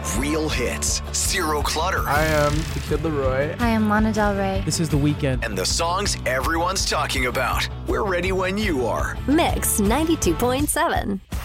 Real hits, zero clutter. I am the Kid Laroi. Hi, I'm Lana Del Rey. This is The Weeknd. And the songs everyone's talking about. We're ready when you are. Mix 92.7.